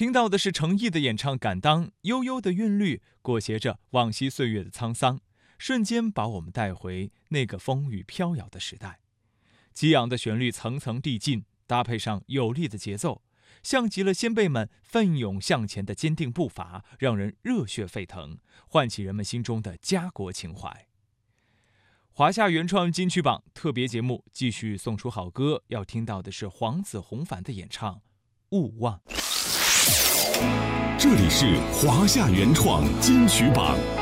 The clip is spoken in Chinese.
听到的是程毅的演唱《敢当》，悠悠的韵律裹挟着往昔岁月的沧桑，瞬间把我们带回那个风雨飘摇的时代。激昂的旋律层层递进，搭配上有力的节奏，像极了先辈们奋勇向前的坚定步伐，让人热血沸腾，唤起人们心中的家国情怀。华夏原创金曲榜特别节目继续送出好歌，要听到的是黄子弘凡的演唱《勿忘》。 这里是华夏原创金曲榜。